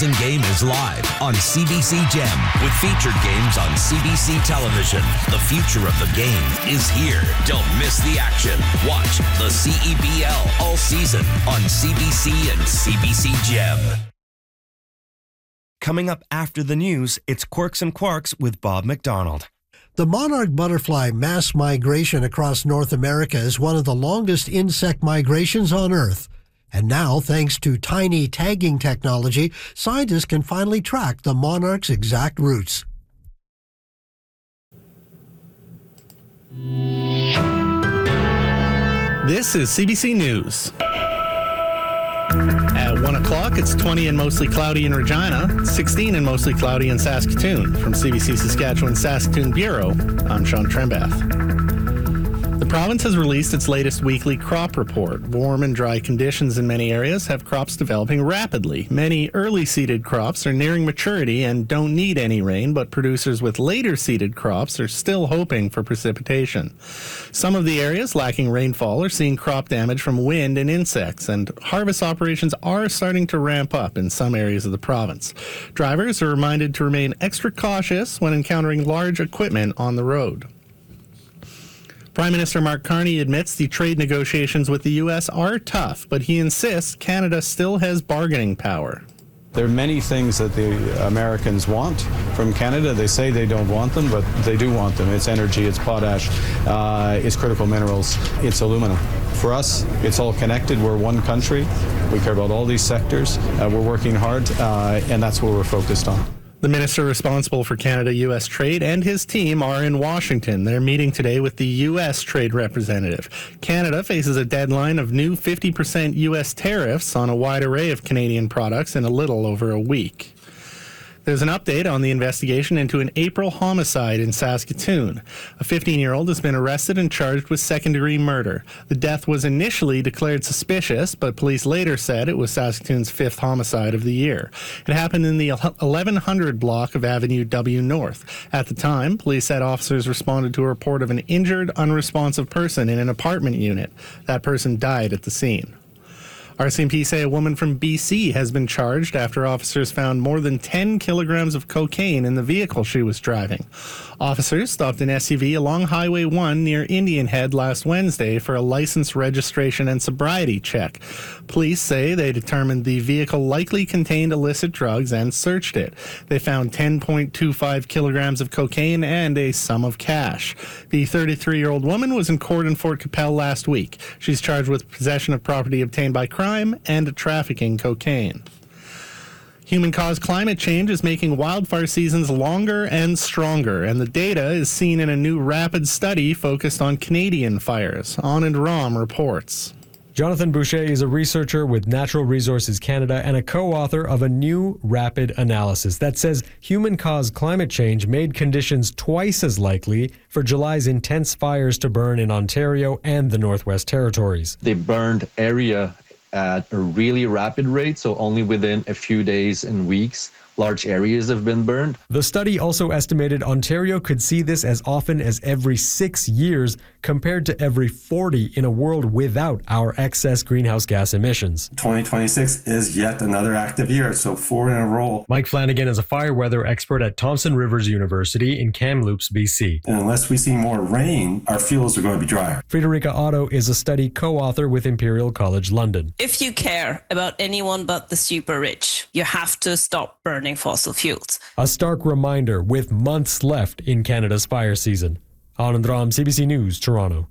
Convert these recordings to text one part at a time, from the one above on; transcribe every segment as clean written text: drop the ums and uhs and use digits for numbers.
Game is live on CBC Gem with featured games on CBC television. The future of the game is here. Don't miss the action. Watch the CEBL all season on CBC and CBC Gem. Coming up after the news, it's Quirks and Quarks with Bob McDonald. The monarch butterfly mass migration across North America is one of the longest insect migrations on Earth. And now, thanks to tiny tagging technology, scientists can finally track the monarch's exact routes. This is CBC News. At 1 o'clock, it's 20 and mostly cloudy in Regina, 16 and mostly cloudy in Saskatoon. From CBC Saskatchewan Saskatoon Bureau, I'm Sean Trembath. The province has released its latest weekly crop report. Warm and dry conditions in many areas have crops developing rapidly. Many early seeded crops are nearing maturity and don't need any rain, but producers with later seeded crops are still hoping for precipitation. Some of the areas lacking rainfall are seeing crop damage from wind and insects, and harvest operations are starting to ramp up in some areas of the province. Drivers are reminded to remain extra cautious when encountering large equipment on the road. Prime Minister Mark Carney admits the trade negotiations with the U.S. are tough, but he insists Canada still has bargaining power. There are many things that the Americans want from Canada. They say they don't want them, but they do want them. It's energy, it's potash, it's critical minerals, it's aluminum. For us, it's all connected. We're one country. We care about all these sectors. We're working hard, and that's what we're focused on. The minister responsible for Canada-U.S. trade and his team are in Washington. They're meeting today with the U.S. trade representative. Canada faces a deadline of new 50% U.S. tariffs on a wide array of Canadian products in a little over a week. There's an update on the investigation into an April homicide in Saskatoon. A 15-year-old has been arrested and charged with second-degree murder. The death was initially declared suspicious, but police later said it was Saskatoon's fifth homicide of the year. It happened in the 1100 block of Avenue W North. At the time, police said officers responded to a report of an injured, unresponsive person in an apartment unit. That person died at the scene. RCMP say a woman from BC has been charged after officers found more than 10 kilograms of cocaine in the vehicle she was driving. Officers stopped an SUV along Highway 1 near Indian Head last Wednesday for a license, registration, and sobriety check. Police say they determined the vehicle likely contained illicit drugs and searched it. They found 10.25 kilograms of cocaine and a sum of cash. The 33-year-old woman was in court in Fort Capel last week. She's charged with possession of property obtained by crime and trafficking cocaine. Human-caused climate change is making wildfire seasons longer and stronger, and the data is seen in a new rapid study focused on Canadian fires. Anand Ram reports. Jonathan Boucher is a researcher with Natural Resources Canada and a co-author of a new rapid analysis that says human-caused climate change made conditions twice as likely for July's intense fires to burn in Ontario and the Northwest Territories. They burned area at a really rapid rate, so only within a few days and weeks, large areas have been burned. The study also estimated Ontario could see this as often as every 6 years, compared to every 40 in a world without our excess greenhouse gas emissions. 2026 is yet another active year, so 4 in a row. Mike Flanagan is a fire weather expert at Thompson Rivers University in Kamloops, BC. And unless we see more rain, our fuels are going to be drier. Friederike Otto is a study co-author with Imperial College London. If you care about anyone but the super rich, you have to stop burning fossil fuels. A stark reminder with months left in Canada's fire season. Anand Ram, CBC News, Toronto.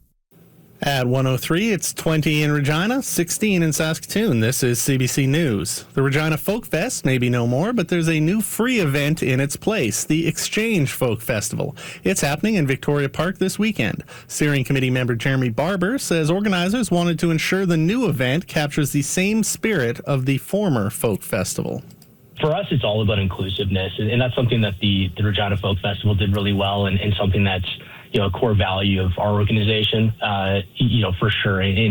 At 1:03, it's 20 in Regina, 16 in Saskatoon. This is CBC News. The Regina Folk Fest may be no more, but there's a new free event in its place, the Exchange Folk Festival. It's happening in Victoria Park this weekend. Steering Committee member Jeremy Barber says organizers wanted to ensure the new event captures the same spirit of the former Folk Festival. For us, it's all about inclusiveness, and that's something that the Regina Folk Festival did really well, and something that's a core value of our organization, for sure.